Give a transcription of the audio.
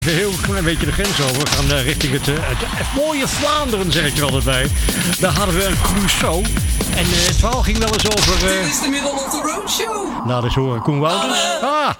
Een heel klein beetje de grens over. We gaan richting het mooie Vlaanderen, zeg ik er altijd bij. Daar hadden we een Clouseau. En het verhaal ging wel eens over... Dit is de Middle of the Road Show. Nou, dat is horen. Koen Wouters. Ah,